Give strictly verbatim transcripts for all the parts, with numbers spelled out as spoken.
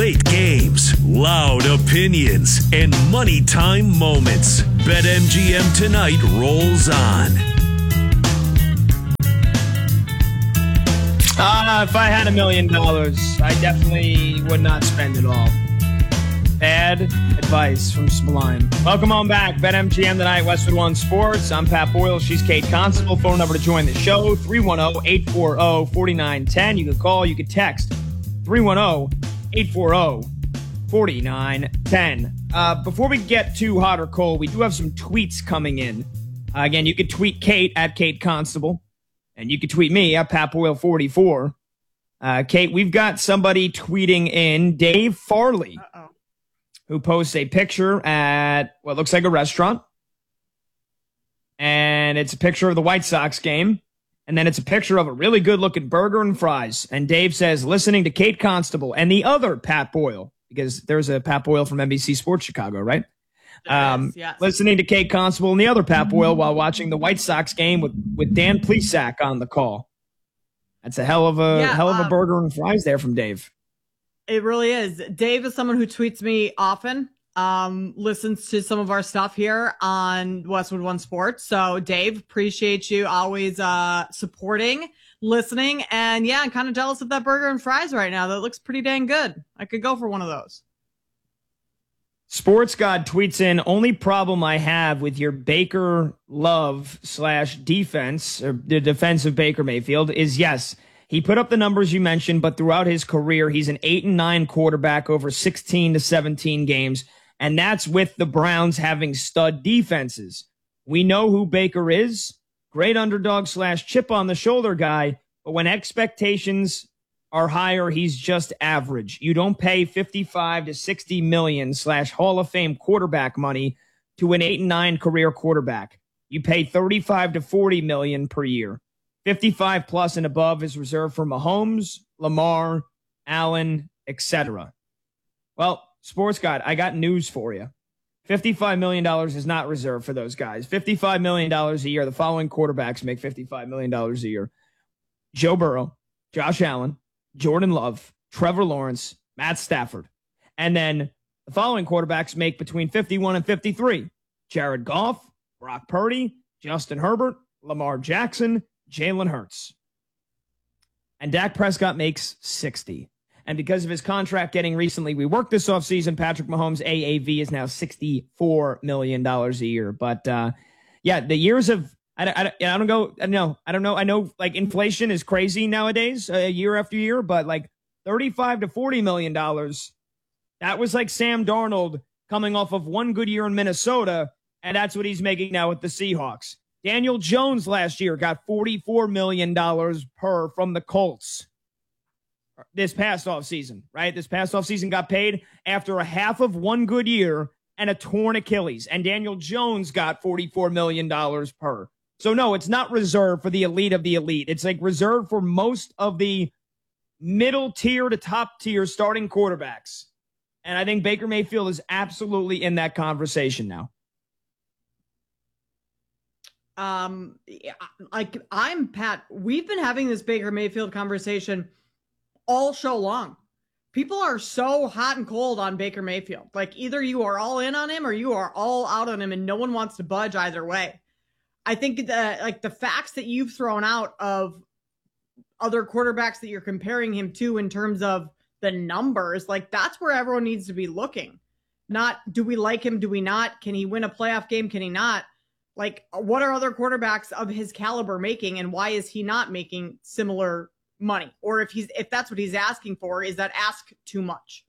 Late games, loud opinions, and money time moments. BetMGM Tonight rolls on. Uh, if I had a million dollars, I definitely would not spend it all. Bad advice from Sublime. Welcome on back. BetMGM Tonight, Westwood One Sports. I'm Pat Boyle. She's Kate Constable. Phone number to join the show, three one zero, eight four zero, four nine one zero. You can call, you can text, three one zero, eight four zero, four nine one zero. Uh, before we get too hot or cold, we do have some tweets coming in. Uh, again, you can tweet Kate at Kate Constable. And you can tweet me at Pat Boyle forty-four. Uh, Kate, we've got somebody tweeting in, Dave Farley, Uh-oh. who posts a picture at what looks like a restaurant. And it's a picture of the White Sox game. And then it's a picture of a really good-looking burger and fries. And Dave says, listening to Kate Constable and the other Pat Boyle, because there's a Pat Boyle from N B C Sports Chicago, right? Um, is, yes. Listening to Kate Constable and the other Pat Boyle while watching the White Sox game with, with Dan Plesac on the call. That's a hell of a yeah, hell of a um, burger and fries there from Dave. It really is. Dave is someone who tweets me often, um, listens to some of our stuff here on Westwood One Sports. So Dave, appreciate you always uh, supporting, listening, and yeah, I'm kind of jealous of that burger and fries right now. That looks pretty dang good. I could go for one of those. Sports God tweets in, only problem I have with your Baker love slash defense, or the defense of Baker Mayfield, is yes, he put up the numbers you mentioned, but throughout his career, he's an eight and nine quarterback over sixteen to seventeen games, and that's with the Browns having stud defenses. We know who Baker is, great underdog slash chip on the shoulder guy, but when expectations are higher, he's just average. You don't pay fifty-five to sixty million slash Hall of Fame quarterback money to an eight and nine career quarterback. You pay thirty-five to forty million per year. fifty-five plus and above is reserved for Mahomes, Lamar, Allen, et cetera. Well, Sports God, I got news for you. fifty-five million dollars is not reserved for those guys. fifty-five million dollars a year. The following quarterbacks make fifty-five million dollars a year. Joe Burrow, Josh Allen, Jordan Love, Trevor Lawrence, Matt Stafford. And then the following quarterbacks make between fifty-one and fifty-three. Jared Goff, Brock Purdy, Justin Herbert, Lamar Jackson, Jalen Hurts. And Dak Prescott makes sixty. And because of his contract getting recently reworked this offseason, Patrick Mahomes' A A V is now sixty-four million dollars a year. But uh, yeah, the years of I don't, I don't, I don't go, I don't know. I don't know. I know like inflation is crazy nowadays, uh, year after year, but like thirty-five to forty million dollars, that was like Sam Darnold coming off of one good year in Minnesota. And that's what he's making now with the Seahawks. Daniel Jones last year got forty-four million dollars per from the Colts this past offseason, right? This past offseason got paid after a half of one good year and a torn Achilles. And Daniel Jones got forty-four million dollars per. So, no, it's not reserved for the elite of the elite. It's like reserved for most of the middle tier to top tier starting quarterbacks. And I think Baker Mayfield is absolutely in that conversation now. Um, like I'm Pat, we've been having this Baker Mayfield conversation all show long. People are so hot and cold on Baker Mayfield. Like either you are all in on him or you are all out on him and no one wants to budge either way. I think that like the facts that you've thrown out of other quarterbacks that you're comparing him to in terms of the numbers, like that's where everyone needs to be looking. Not do we like him? Do we not? Can he win a playoff game? Can he not? Like what are other quarterbacks of his caliber making and why is he not making similar money? Or if he's, if that's what he's asking for, is that ask too much?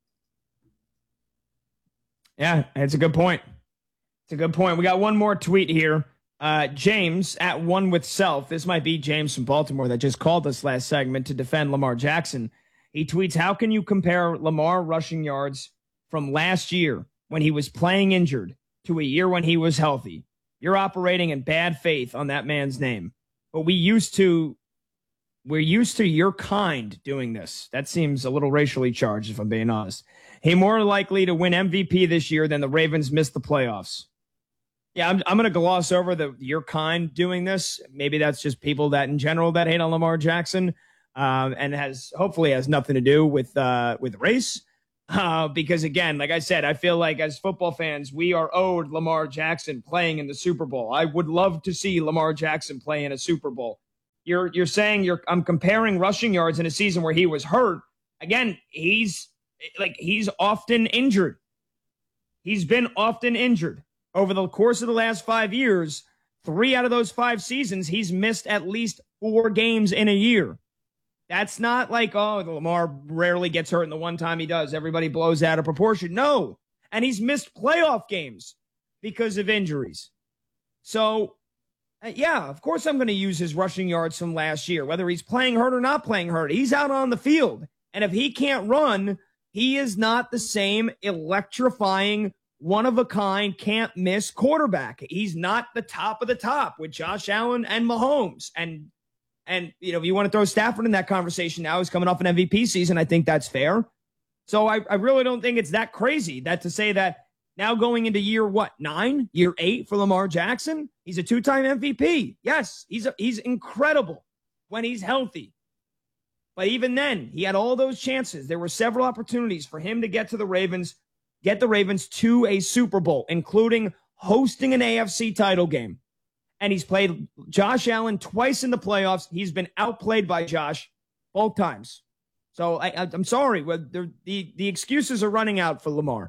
Yeah, it's a good point. It's a good point. We got one more tweet here. Uh, James at One With Self. This might be James from Baltimore that just called us last segment to defend Lamar Jackson. He tweets, how can you compare Lamar rushing yards from last year when he was playing injured to a year when he was healthy? You're operating in bad faith on that man's name. But we used to, we're used to your kind doing this. That seems a little racially charged, if I'm being honest. He more likely to win M V P this year than the Ravens missed the playoffs. Yeah, I'm, I'm going to gloss over the your kind doing this. Maybe that's just people that in general that hate on Lamar Jackson, um, and has hopefully has nothing to do with uh, with race. Uh, because again, like I said, I feel like as football fans, we are owed Lamar Jackson playing in the Super Bowl. I would love to see Lamar Jackson play in a Super Bowl. You're you're saying you're I'm comparing rushing yards in a season where he was hurt. Again, he's like he's often injured. He's been often injured over the course of the last five years. Three out of those five seasons, he's missed at least four games in a year. That's not like, oh, Lamar rarely gets hurt, and the one time he does, everybody blows out of proportion. No. And he's missed playoff games because of injuries. So, uh, yeah, of course I'm going to use his rushing yards from last year, whether he's playing hurt or not playing hurt. He's out on the field. And if he can't run, he is not the same electrifying, one-of-a-kind, can't-miss quarterback. He's not the top of the top with Josh Allen and Mahomes. And And, you know, if you want to throw Stafford in that conversation now, he's coming off an M V P season. I think that's fair. So I, I really don't think it's that crazy that to say that now going into year, what, nine, year eight for Lamar Jackson, he's a two-time M V P. Yes, he's a, he's incredible when he's healthy. But even then, he had all those chances. There were several opportunities for him to get to the Ravens, get the Ravens to a Super Bowl, including hosting an A F C title game. And he's played Josh Allen twice in the playoffs. He's been outplayed by Josh both times. So I, I, I'm sorry. The, the, the excuses are running out for Lamar.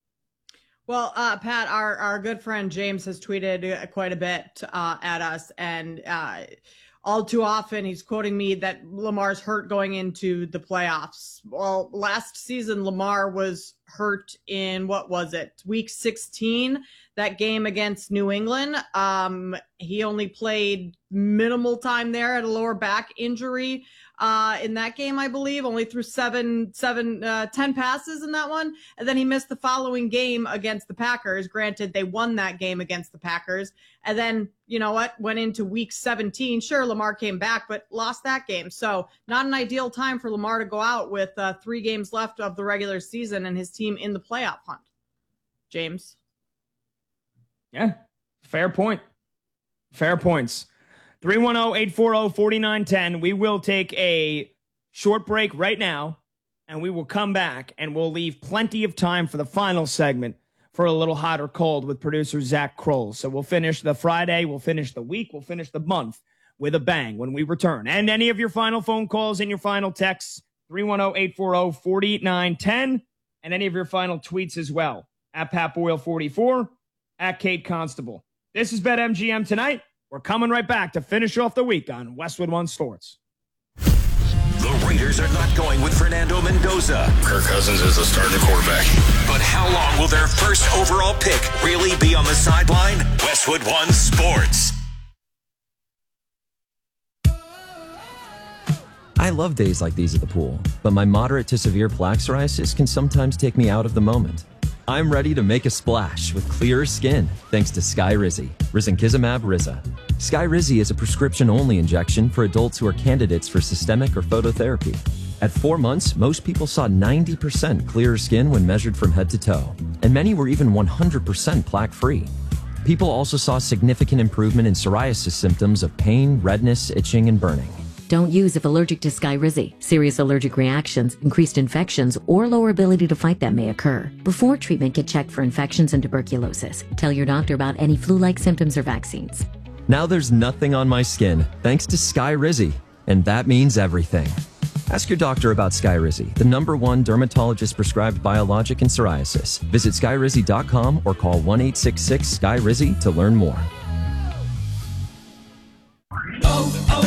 Well, uh, Pat, our, our good friend James has tweeted quite a bit uh, at us. And uh, all too often he's quoting me that Lamar's hurt going into the playoffs. Well, last season, Lamar was hurt in, what was it, week sixteen? That game against New England. Um, he only played minimal time there at a lower back injury uh, in that game, I believe. Only threw seven, seven, uh, ten passes in that one. And then he missed the following game against the Packers. Granted, they won that game against the Packers. And then, you know what, went into week seventeen. Sure, Lamar came back, but lost that game. So not an ideal time for Lamar to go out with uh, three games left of the regular season and his team in the playoff hunt. James? Yeah, fair point. Fair points. three one zero, eight four zero, four nine one zero. We will take a short break right now, and we will come back, and we'll leave plenty of time for the final segment for a little hot or cold with producer Zach Kroll. So we'll finish the Friday, we'll finish the week, we'll finish the month with a bang when we return. And any of your final phone calls and your final texts, three one zero, eight four zero, four nine one zero, and any of your final tweets as well, at Pat Boyle forty-four, at Kate Constable. This is BetMGM Tonight. We're coming right back to finish off the week on Westwood One Sports. The Raiders are not going with Fernando Mendoza. Kirk Cousins is the starting quarterback. But how long will their first overall pick really be on the sideline? Westwood One Sports. I love days like these at the pool, but my moderate to severe plaque psoriasis can sometimes take me out of the moment. I'm ready to make a splash with clearer skin thanks to Skyrizi, risankizumab Riza. Skyrizi is a prescription-only injection for adults who are candidates for systemic or phototherapy. At four months, most people saw ninety percent clearer skin when measured from head to toe, and many were even one hundred percent plaque-free. People also saw significant improvement in psoriasis symptoms of pain, redness, itching, and burning. Don't use if allergic to Skyrizi. Serious allergic reactions, increased infections, or lower ability to fight them may occur. Before treatment, get checked for infections and tuberculosis. Tell your doctor about any flu-like symptoms or vaccines. Now there's nothing on my skin thanks to Skyrizi, and that means everything. Ask your doctor about Skyrizi, the number one dermatologist-prescribed biologic in psoriasis. Visit skyrizi dot com or call one eight six six, S K Y R I Z I to learn more. Oh, oh.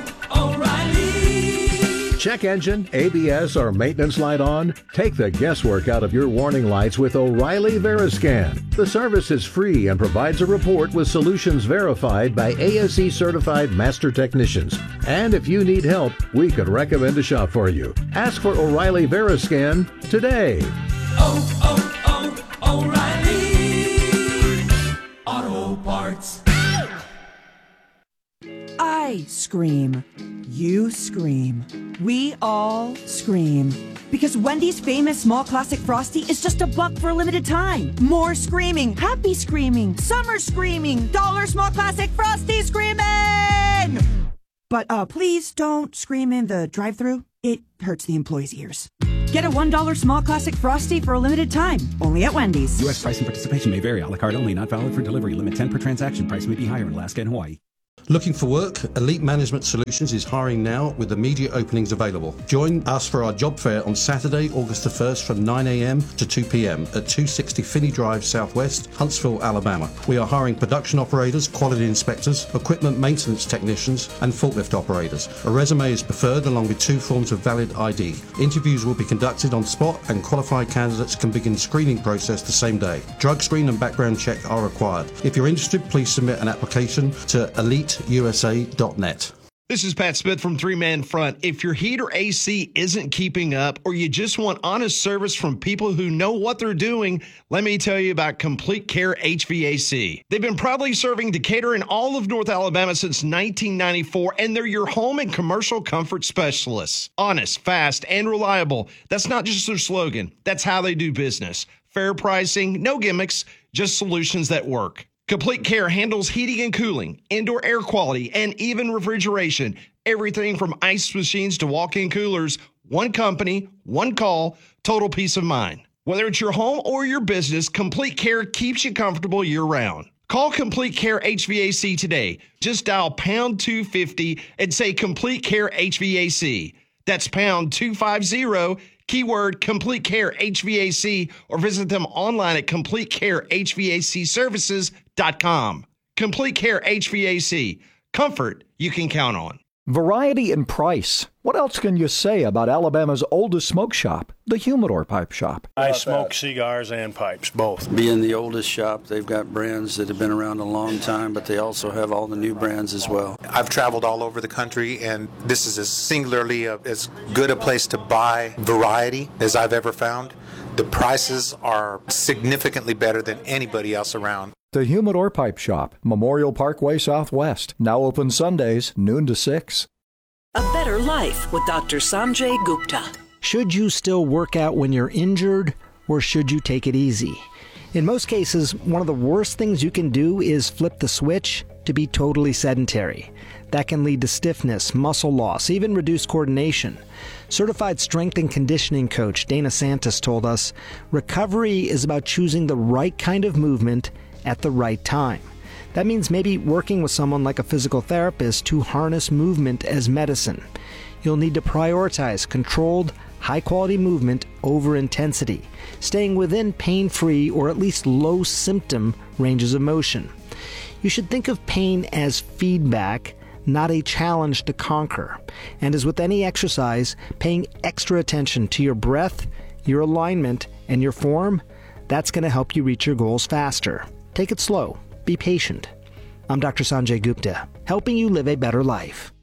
Check engine, A B S, or maintenance light on? Take the guesswork out of your warning lights with O'Reilly Veriscan. The service is free and provides a report with solutions verified by A S E certified master technicians. And if you need help, we could recommend a shop for you. Ask for O'Reilly Veriscan today. Oh, oh, oh, O'Reilly Auto Parts. I scream. You scream. We all scream. Because Wendy's famous small classic Frosty is just a buck for a limited time. More screaming, happy screaming, summer screaming, dollar small classic Frosty screaming! But uh, please don't scream in the drive-thru. It hurts the employees' ears. Get a one dollar small classic Frosty for a limited time, only at Wendy's. U S price and participation may vary. A la carte only, not valid for delivery. Limit ten per transaction. Price may be higher in Alaska and Hawaii. Looking for work? Elite Management Solutions is hiring now with immediate openings available. Join us for our job fair on Saturday, August the first from nine a.m. to two p.m. at two sixty Finney Drive Southwest, Huntsville, Alabama. We are hiring production operators, quality inspectors, equipment maintenance technicians, and forklift operators. A resume is preferred along with two forms of valid I D. Interviews will be conducted on spot and qualified candidates can begin screening process the same day. Drug screen and background check are required. If you're interested, please submit an application to elite U S A dot net. This is Pat Smith from Three Man Front. If your heat or A C isn't keeping up or you just want honest service from people who know what they're doing, let me tell you about Complete Care H V A C. They've been proudly serving Decatur and all of North Alabama since nineteen ninety-four, and they're your home and commercial comfort specialists. Honest, fast, and reliable. That's not just their slogan. That's how they do business. Fair pricing, no gimmicks, just solutions that work. Complete Care handles heating and cooling, indoor air quality, and even refrigeration. Everything from ice machines to walk-in coolers. One company, one call, total peace of mind. Whether it's your home or your business, Complete Care keeps you comfortable year-round. Call Complete Care H V A C today. Just dial pound two fifty and say Complete Care H V A C. That's pound two fifty, keyword Complete Care H V A C, or visit them online at complete care h v a c services dot com. Complete Care H V A C. Comfort you can count on. Variety and price. What else can you say about Alabama's oldest smoke shop, the Humidor Pipe Shop? I smoke cigars and pipes, both. Being the oldest shop, they've got brands that have been around a long time, but they also have all the new brands as well. I've traveled all over the country, and this is as singularly a, as good a place to buy variety as I've ever found. The prices are significantly better than anybody else around. The Humidor Pipe Shop, Memorial Parkway Southwest. Now open Sundays, noon to six. A better life with Doctor Sanjay Gupta. Should you still work out when you're injured, or should you take it easy? In most cases, one of the worst things you can do is flip the switch to be totally sedentary. That can lead to stiffness, muscle loss, even reduced coordination. Certified strength and conditioning coach Dana Santos told us, recovery is about choosing the right kind of movement at the right time. That means maybe working with someone like a physical therapist to harness movement as medicine. You'll need to prioritize controlled, high-quality movement over intensity, staying within pain-free or at least low-symptom ranges of motion. You should think of pain as feedback, not a challenge to conquer. And as with any exercise, paying extra attention to your breath, your alignment, and your form, that's going to help you reach your goals faster. Take it slow. Be patient. I'm Doctor Sanjay Gupta, helping you live a better life.